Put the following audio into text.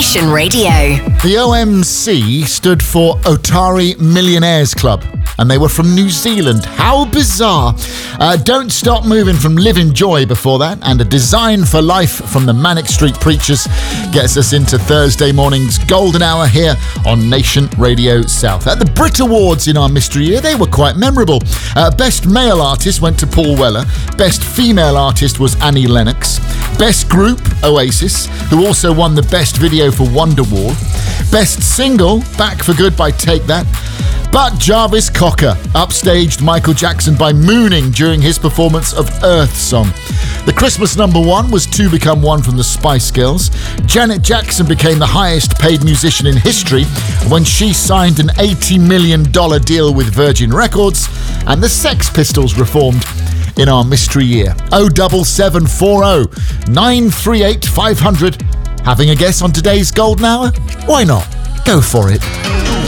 Nation Radio. The OMC stood for Otari Millionaires Club, and they were from New Zealand. How bizarre. Don't Stop Moving from Living Joy before that, and A Design for Life from the Manic Street Preachers gets us into Thursday morning's golden hour here on Nation Radio South. At the Brit Awards in our mystery year, they were quite memorable. Best Male Artist went to Paul Weller. Best Female Artist was Annie Lennox. Best Group, Oasis, who also won the Best Video for Wonderwall. Best Single, Back for Good by Take That. But Jarvis Cocker upstaged Michael Jackson by mooning during his performance of Earth Song. The Christmas number one was Two Become One from the Spice Girls. Janet Jackson became the highest paid musician in history when she signed an $80 million deal with Virgin Records, and the Sex Pistols reformed in our mystery year. 07740 938 500. Having a guess on today's golden hour? Why not? Go for it.